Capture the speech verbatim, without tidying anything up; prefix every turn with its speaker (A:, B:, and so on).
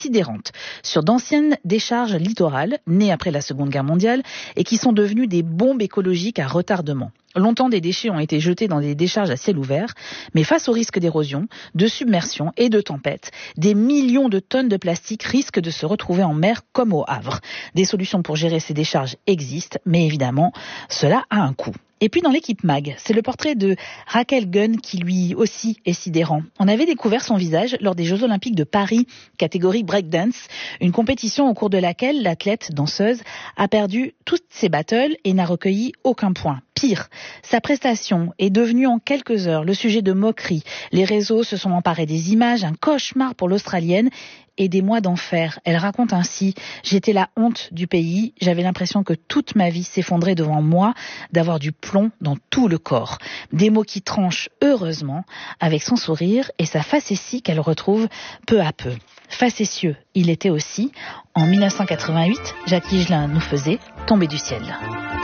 A: sidérantes sur d'anciennes décharges littorales, nées après la Seconde Guerre mondiale, et qui sont devenues des bombes écologiques à retardement. Longtemps, des déchets ont été jetés dans des décharges à ciel ouvert, mais face au risque d'érosion, de submersion et de tempête, des millions de tonnes de plastique risquent de se retrouver en mer comme au Havre. Des solutions pour gérer ces décharges existent, mais évidemment, cela a un coût. Et puis dans l'équipe Mag, c'est le portrait de Raquel Gunn qui lui aussi est sidérant. On avait découvert son visage lors des Jeux Olympiques de Paris, catégorie breakdance, une compétition au cours de laquelle l'athlète danseuse a perdu toutes ses battles et n'a recueilli aucun point. Pire, sa prestation est devenue en quelques heures le sujet de moqueries. Les réseaux se sont emparés des images, un cauchemar pour l'Australienne et des mois d'enfer. Elle raconte ainsi « J'étais la honte du pays, j'avais l'impression que toute ma vie s'effondrait devant moi, d'avoir du plomb dans tout le corps. » Des mots qui tranchent heureusement avec son sourire et sa facétie qu'elle retrouve peu à peu. Facétieux, il était aussi. En mille neuf cent quatre-vingt-huit, Jacques Higelin nous faisait tomber du ciel.